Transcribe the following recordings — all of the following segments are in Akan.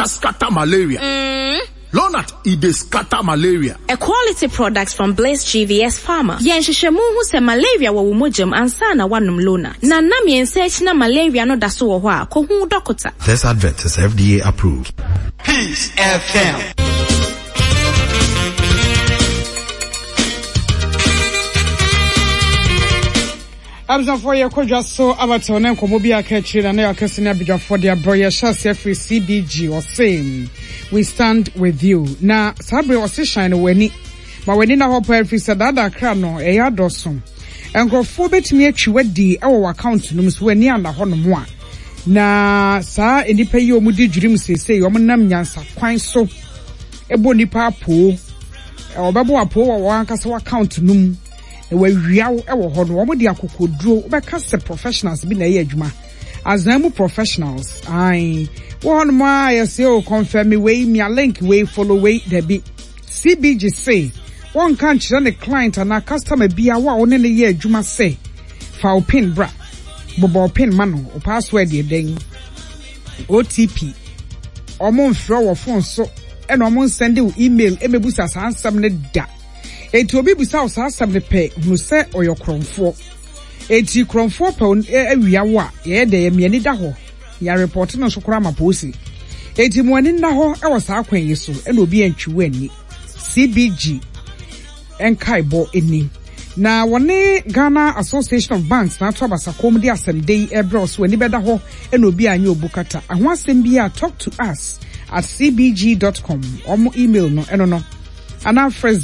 scatter malaria. Lonat, it dey scatter malaria. A quality products from Blaze GVS Pharma. Yenshishemu hu se malaria wa wumojam ansana wanum Lona. Na nam yensearch na malaria no daso wo ho a ko hu dokota. This advert is FDA approved. Peace FM. Abza for your kodwa so abato na nkomo bi akachiri na na yakase na abidwa for the broya shase free CBG or same. We stand with you. Na sabre o se shine wani. Ma wani na hopo every sadada kra no e ya dosom. Enkrofo betimi atwi wadi e wo account no so wani anda ho no mo a. Na sa enipa yi omudi dwurim sese yo nam nyansa kwan so. Ebo nipa apo. Obebo apo wo ankasa account num. We wiawo e wo ho no wo de akokoduro obeka se professionals bi na ye adwuma azamu professionals ai wo no ma yes o confirm we me a link we follow we there be CBG say one can chira the client and a customer bia wa one ne ye adwuma say fa pin bra bobo pin mano o password ye den OTP omo mfro wo phone so e no omo send you email e mebusa sansam ne da eti obi busa o asam ne pe hunu se oyokromfo eti kromfo pe awia wo a ye de ye miani da ho ya report no so kora maposi eti muani nda ho e wo sa akwan yi so e na obi antwi ani CBG enkaibo eni na wone Ghana Association of Banks na to abasakom di asem ebros wani beda ho e na obi anya obukata aho asem bia talk to us at cbg.com omo email no eno no and our phrase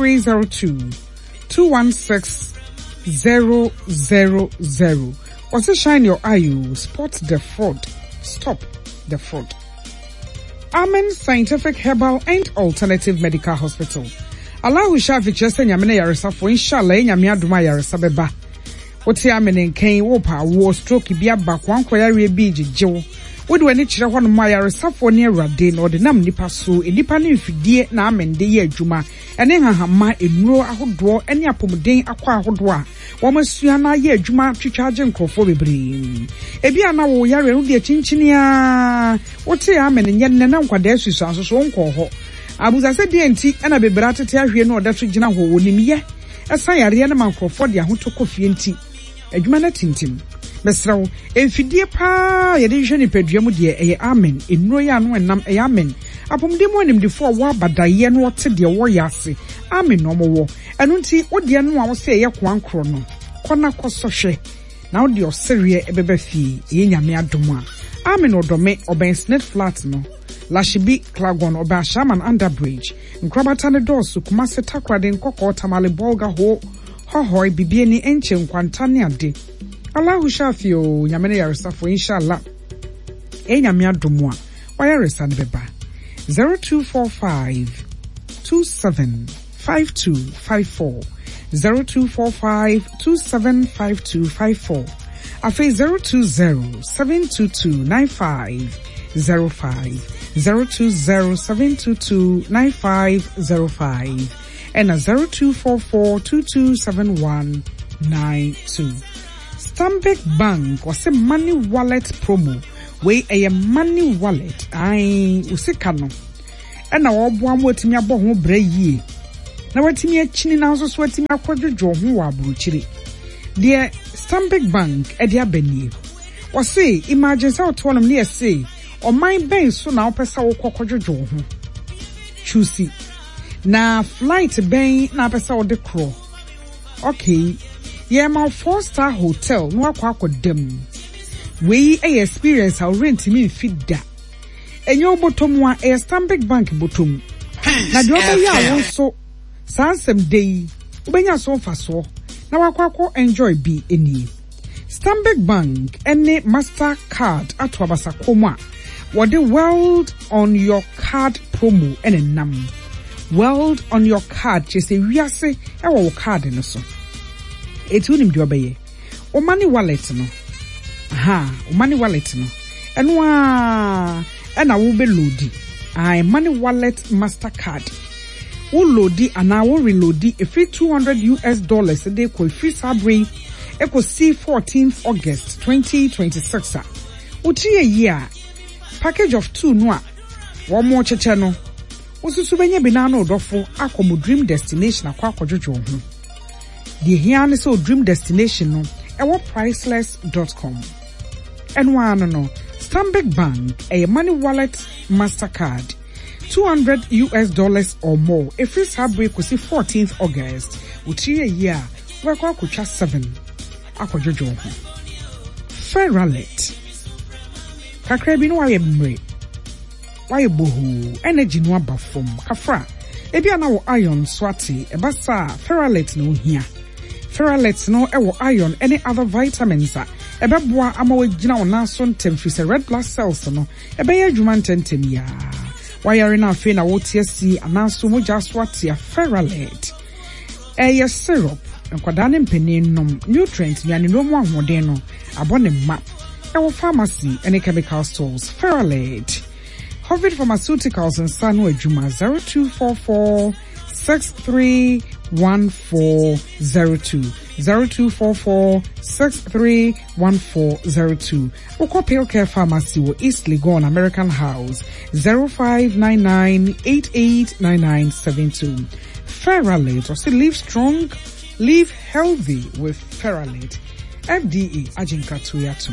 0302-216-000. Also shine your eye, spot the fraud, stop the fraud. Amen Scientific Herbal and Alternative Medical Hospital. Allah who shall feature nyamene yaresa for inshallah nyame aduma yaresa beba. Woti amene nkan wo pa wo stroke bia ba kwan kwayare bi gigewo. Wodi wani kire ho no yaresa for ne awrade na odinam nipa so enipa ne mfidie na amende ye adwuma ene hahama enuro ahodo ene apomden akwa ahodo a wo masua na ye adwuma twitwaje nkrofo bebre ebi ana wo yare no de chinchini a woti amene nyenne na nkwada asusu asoso nko ho abuza se de enti ena bebre atete ahwe no odato gina ho wonimiye esa yare na mankrofo de ahotoko fie enti adwuma na tintim mesrawo enfidie pa ye de hwe ni paduam de eye amen enuro ya no enam eye amen apomde mo anim de fo wo abadaye no wote de wo yase amen no mo wo enu nti ode no a wo se ye kwankro no kona kosohwe na ode osere ebeba fie ye nyame adom a amen odome oben snake flat no Lashibi Klagon oba Shaman Underbridge nkrabata ne dosu kumase takwade nkoko tamale bolga ho hohoi bibieni enche nkwantane ade Allahu shafio nyamene yaresafo inshallah nyame adomo a wayaresa ne beba 0245 275254 0245 275254 afi 020 722 9505 020-722-9505 and a 0244-227192. Stanbic Bank was a money wallet promo. We a money wallet. I usikano. And now one word to me about who bray ye. Now what me a chinny now so sweating a quadruple who are bruchiri. Dear Stanbic Bank, Edia Benny. Was say, imagine how to one near say. O my ben so na opesa wo kokodwojo ho chusi na flight ben na opesa wo de kro okay ye ma 4-star hotel no akwa akodam we experience how rent me fida enyo botom wa Stanbic Bank botom na de obeya wo so sansem dey obenya so faso na wakwa enjoy bi eni Stanbic Bank any Mastercard atwabasa koma what the world on your card promo and nam world on your card just a wiase e wo card no so etunim de obeye o money wallet no o money wallet no eno a na wo be loadi money wallet Mastercard wo loadi ana wo reloadi a free $200 a day ko free sabre e ko see 14th August 2026 uti a year package of 2 no One more checheno. Osusu benye binano dofo akomo dream destination akwa akwojojo ho. The here so dream destination no ewo priceless.com. And one no Stanbic Bank a money wallet Mastercard $200 or more. If it's break we see 14th August uti a year we kwa kucha 7 akwojojo ho. Ferralet kakra bi no waye mre waye bohu energy no aba fom kafra ebi ana wo iron swati ebasa ferralet no hia ferralet no ewo iron any other vitamins a ebeboa ama wagina wona so ntem fi se red blood cells no ebeye adwuma ntentem ya wayare na afi na wotie si anaso moja swati a ferralet syrup nkwada ne mpanin nom nutrients ni anino mu ahoden no abone map ewo pharmacy and chemical stores Ferralet Hovid Pharmaceuticals and Sanu Ejuma 0244 631402 0244 631402 Oko Pale Care Pharmacy wo East Legon American House 0599 889972 Ferralet or say live strong, live healthy with Ferralet. FDA Ajinkatuyatum.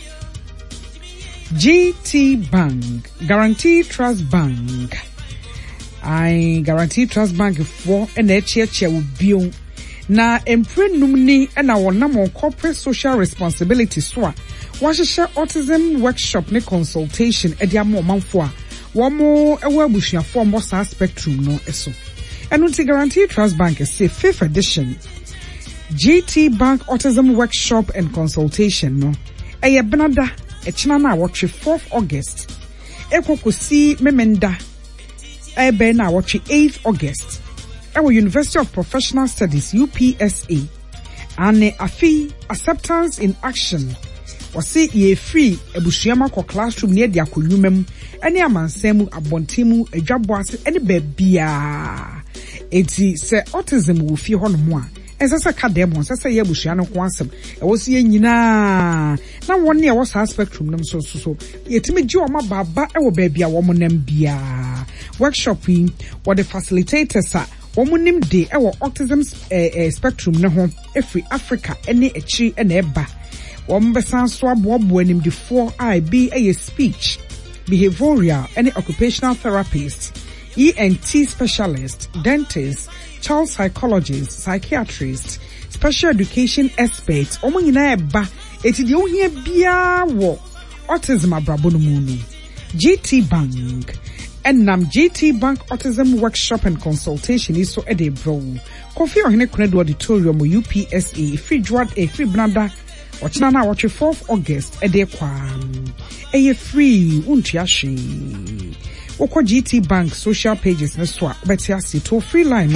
GT Bank, Guarantee Trust Bank. I Guarantee Trust Bank for an HH will be na emprenum ni na wonam corporate social responsibility so a wahyehyɛ autism workshop ne consultation e dia mo manfo a womo ewa abusuafo mo sa spectrum no eso eno ti Guarantee Trust Bank say 5th edition GT Bank Autism Workshop and Consultation no eye benada e china na watch 4th August ekokosi memenda ebe na watch 8th August ewo University of Professional Studies UPSA ane afi acceptance in action wase ye free ebusuama ko classroom ne dia konwumam ene amansam abontimu adwaboase ene babia eti se autism wo fi hono a Esa kademo sasa ye busua no kwansem e wo se nyina na wonne e wo sa spectrum nem so yetimi gi o ma baba e wo bia wo mo nam bia workshop yi wo the facilitators a wo mo nim de e wo autism spectrum ne ho every Africa ene echi ene eba wo mbesan so abobo anim de 4IB a speech behavioral ene occupational therapist ENT specialist dentist child psychologist, psychiatrist, special education experts, omonyina eba eti de ohia bia wo autism abrabo no mu GT Bank enam GT Bank Autism Workshop and Consultation iso ede bro Kofi Ohene Kunedu Auditorium UPSA free branda ochina na watch 4th August ede kwa eye free untiashi Oko GT Bank social pages na so beti ase to free line no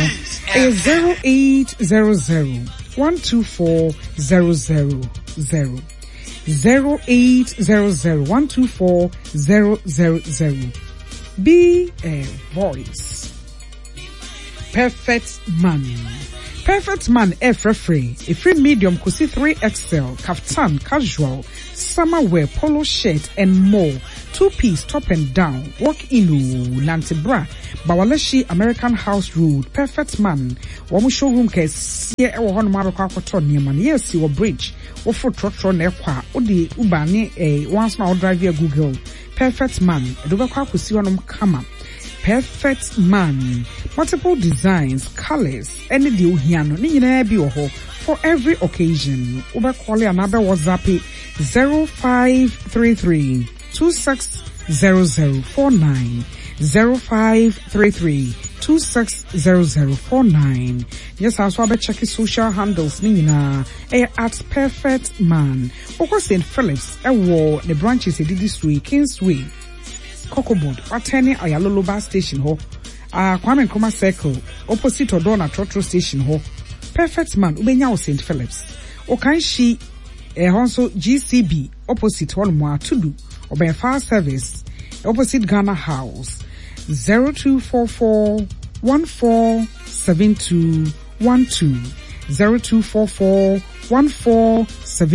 0800 124 000 0800 124 000 Be a voice. Perfect Man free. A free medium could see 3XL, kaftan, casual, summer wear, polo shirt and more. 2-piece top and down. Walk in Nanti Bra. Bawaleshi American House Road. Perfect Man. Wamu showroom case. Here ewo hono maro kwa neman. Yes, you bridge. Wofo trotro nekwa. Odi ubani once now drive your Google. Perfect Man. Eduga kwa kusi hono kama. Perfect Man. Multiple designs, colors, any di uhiano. Ni nyina bi oho for every occasion. Uba kwale anabe WhatsApp 0533 260049 0533 260049. Yes, I saw check social handles nina at Perfect Man. Oko St. Phillips ewo the branches this week Kingsway Cocobod Atene Ayaloloba station ho Kwame Nkrumah Circle opposite Odona Trotro station ho. Perfect Man ubenya St. Phillips Okanshi also GCB opposite one more Tudu Oben Fire Service opposite Ghana House 0244 147212 0244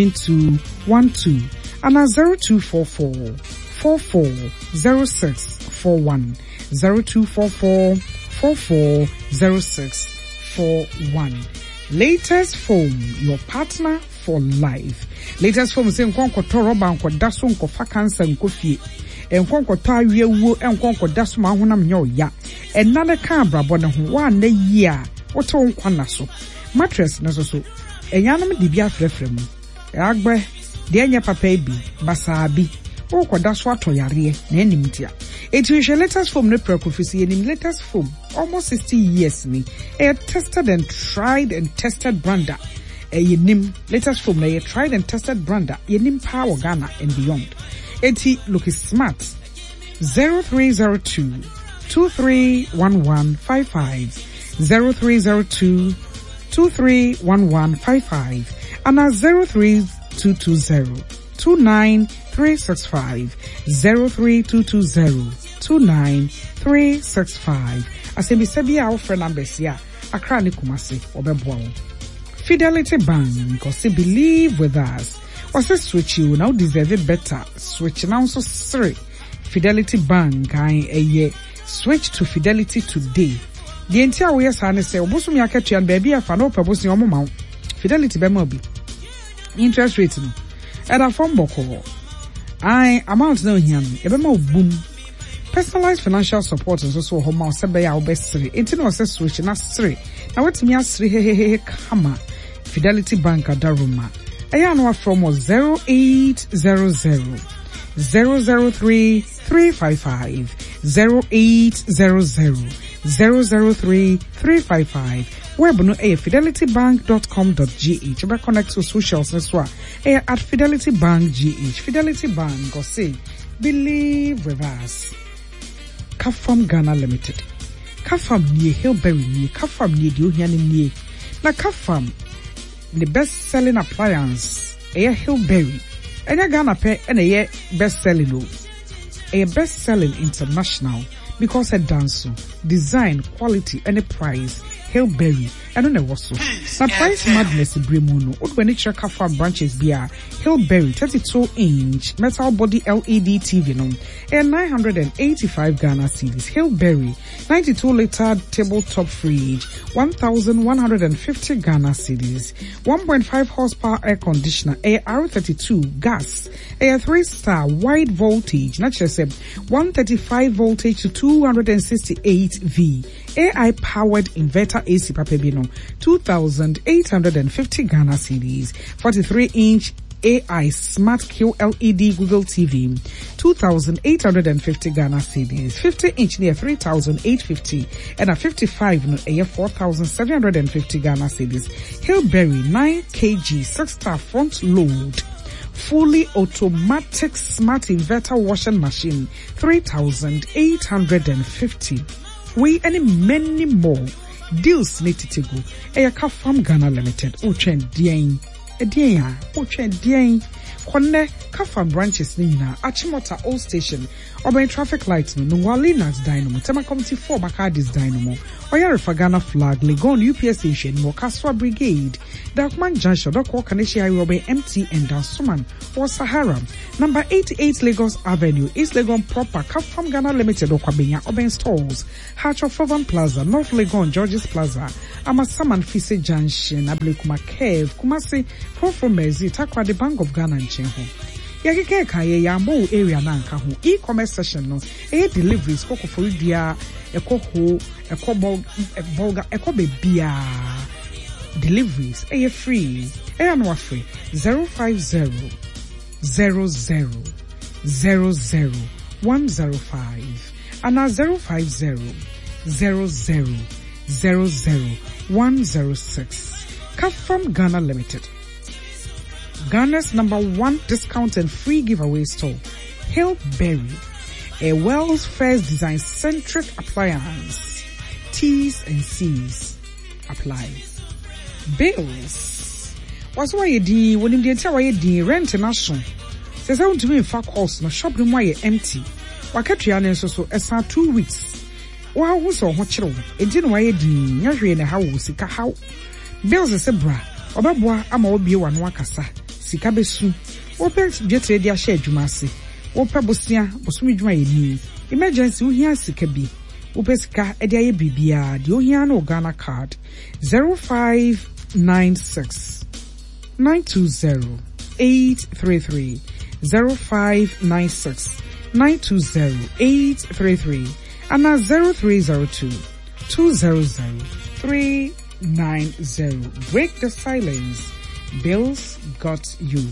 147212 and 0244 4406 0641 0244 440641. Latest Foam, your partner for life. Latest Foam say nkonko toroba nko daso nko fa cancer nko fie. Nkonko ta wiewuo nkonko daso ma honam nya oya. Enale ka brabo ne ho wa na yi a woto nkwana so. Mattress na so. Enyanam de bia frefre mu. Agbe de anya papa bi basabi. O koda so atoyare na enimtia. Etuisha Latest Foam ne prekofisi enim Latest Foam almost 60 years ni. A tested and tried and tested brander. Yenim Latest Foam na ye tried and tested brander. Yenim power Ghana and beyond. Eti look is smart. 0302 231155 0302 231155 and 03220 29365 03220 29365. Asemi sebi our friend numbers here. Accra ni Kumasi obeboa. Fidelity Bank, because believe with us. Was a switch you now deserve it better. Switch now so sorry. Fidelity Bank a ye switch to Fidelity today. The entire way sana say obosu mi akatua and baby afa no pebosu ni omo Fidelity be mo bi. Interest rate no. Eda form boko. Amount no hiam. Ebe ma boom. Personalized financial support and so home house be ya obesiri. Enti no say switch na siri. Na wetimi asiri he kama. Fidelity Bank adaruma. Aya no from 0800 003 355 0800 003 355. Web no fidelitybank.com.gh. Be connect to socials as well. At Fidelity Bank GH. Fidelity Bank go say believe with us. Kafam Ghana Limited. Kafam ni Hillberry ni Kafam ni di ohiani ni. Na Kafam the best-selling appliance, Hillberry. Enya Ghana pe enya best-selling lo. Best-selling international because a dance, design, quality, and a price. Hillberry, I don't know what's so. Now price madness Bremono. Old when it check Kafam branches beer. Hillberry 32-inch metal body LED TV no. And 985 Ghana cedis. Hillberry 92-liter tabletop fridge 1,150 Ghana cedis. 1.5 horsepower air conditioner. R32 gas. 3-star wide voltage. Not just 135 voltage to 268 V. AI powered inverter AC papebino 2,850 Ghana cedis. 43-inch AI Smart QLED Google TV 2,850 Ghana cedis. 50-inch near 3,850 and a 55 no 4,750 Ghana cedis. Hillberry 9 kg 6-star front load fully automatic smart inverter washing machine 3,850. We and many more deals need to go. Kafam Ghana Limited. Ochen Dien. Ochen Dien. Kone Kafam branches nina. Achimota Old Station. Oben traffic lights no. Nungwalinas Dynamo. Tema Committee 4 Makadis Dynamo. Oyarifa Ghana flag. Legon UPS station. Mokaswa Brigade. Darkman Junction. Doko Kaneshi Ayobe MTN Dansuman. Or Sahara. Number 88 Lagos Avenue. East Legon proper. Kafam Ghana Limited. Okwabenya. Oben Stores. Hatch of Fovan Plaza. North Legon Georges Plaza. Amasaman Fise Junction. Ablekuma Kev. Kumasi. Profomezi. Takwa the Bank of Ghana and Chenho. Yakeke kaye yambo area na nka ho e-commerce session no deliveries koko for dia ekoho bolga ekobebia deliveries free no free 050 00 00 105 and 050 00 00 106. Kafam Ghana Limited, Ghana's #1 discount and free giveaway store. Hillberry, a world's first design-centric appliance. T's and C's apply. Bills. What's why you di when you tell why you di rent national? Says I want to be in fact course no shop room why empty. Wakatria so as 2 weeks. Wa wo so ho kire wo. Enti no why you di nyahwe na ha wo sika how. Bills se bra. Obeboa ama obie wa no akasa. Sika besu. Ope jetre dia share adwuma ase. Ope bosia bosumi dwuma ye ni. emergency uhia sika bi ubesika edi aye bibia di ohia na Ghana card 0596 920 833 0596 920 833 and 0302 200 390. Break the silence. Bills got you.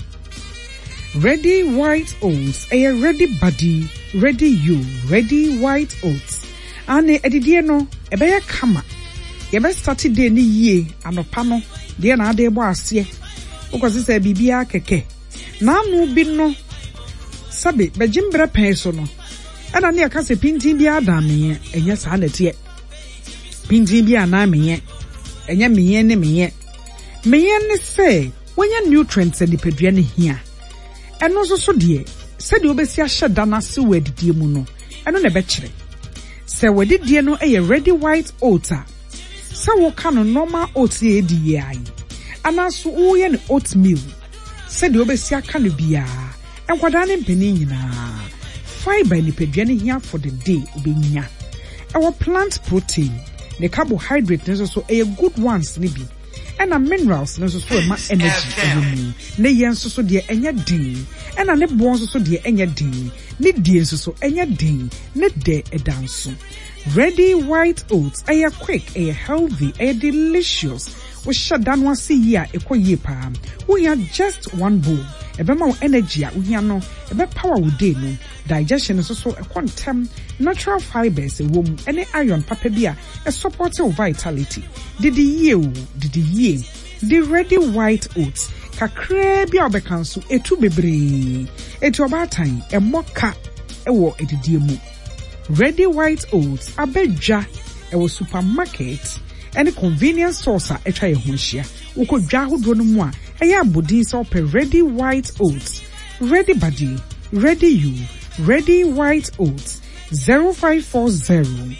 Ready white oats, a ready body, ready you, ready white oats. Ane edidie no, ebeya kama. Yebe started day ni ye, anopano, de na ade bo asye. Ukosi se bibia keke. Na mu bi no, sabe, bejimbra penso no. Ana ne aka se pintin bi adame, enye sa na tie. Pintin bi aname, enye meye ne meye. Meye ne se, wanya nutrients e dipadua ne hia. Eno so so de, se de obesi ahye dana se wedidie mu no. Eno ne be kire. Se wedidie no eye ready white oats a. Se wo ka no normal oats e di ye ai. Ana so wo ye ne oatmeal. Se de obesi aka no bia. Enkwada ne mpeni nyina. Fiber ni pedua ne hia for the day obenya. Our plant protein, the carbohydrate ne so a good ones ni bi. And a minerals no so ma energy ne yen so de enya din and a ne bon so de enya din ne die so enya din ne de edanso. Ready white oats are quick, a healthy, a delicious. We shut down one see ya ekoye pa. We have just one bowl. Ebe ma energy we here no, ebe power we dey no. Digestion is also a quantum natural fibers a womb any iron papa bia a support your vitality. Did the ready white oats kakra bia obekanso etu bebre. Etu obatan e moka ewo edidie mu. Ready white oats abeja ewo supermarket any convenience stores a etwa ye ho hia. Ukodwa hodo no mu a eya abodin so pe ready white oats. Ready body, ready you. Ready white oats 0540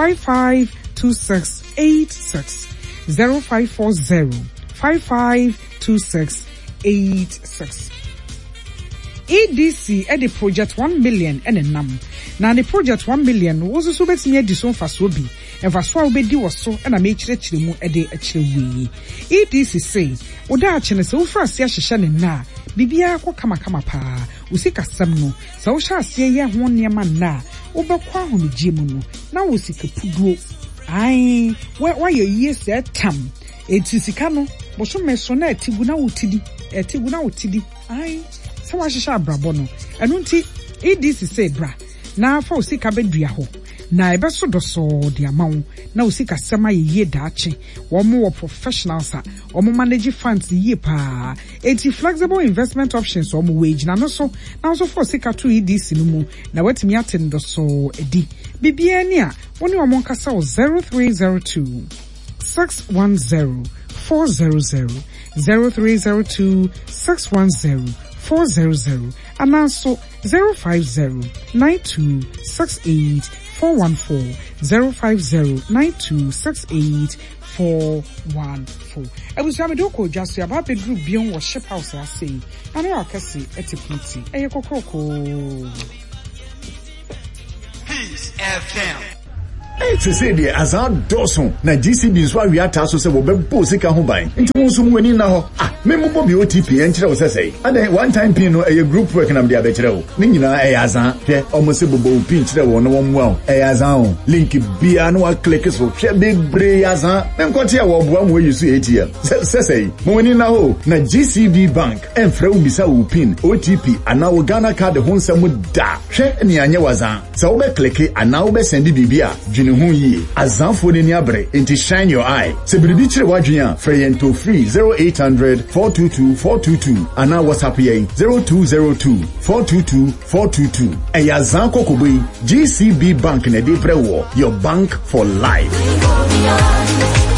552686 0540 552686. EDC at the project 1 million and a num. Now the project 1 million was also bet me edison for Sobi. And for Swabedi was so and I made chile a day actually. EDC say, Oda Chinese so far see Shannon na. Bibia kwa kama pa usika samno sa usha sie ye ho niam na obekwa ho mejemu no na usika puduo ai why ye se tam etisika no boso meso na etigu na wotidi ai sa wa hihya abrabo no eno nti EDC say bra na fa usika bedua ho na ebeso doso de amawo na usika sema ye daache wo mo professionals a wo manage funds ye pa eti flexible investment options wo mo wage na no so for usika to EDC no mu na watimi atendo so edi bibia ni a woni wo mo kasa 0302 610 400 0302 610 400 and also 050 9268 414 050 9268 414. I was having doko just about the group beyond what ship house I say. And I can see it's a pretty. Peace FM. To say the Azan Dawson, na GCB is why we are tasked with a Bosika Hobine. Into Musum winning now. Memo Bobby OTP and Chile say. And then one time Pino, a group working on the Abetro. Nina Azan, almost a bobo pinch the one well. Azan, Linky Biano clickers for big bray Azan, and Cotia one way you see it here. Say, Moini now, na GCB Bank, and Fro Misau Pin, OTP, and now Ghana card the Honsa Muda. Share any Anyawazan. So be clicky and now be sending Bibia. Azan for the Niabre, into shine your eye. Sebribitre Wajia, Freyen free 0800 422 422. And now WhatsApp ye 0202 422 422. A Azan Kokobi, GCB Bank in a deep war, your bank for life.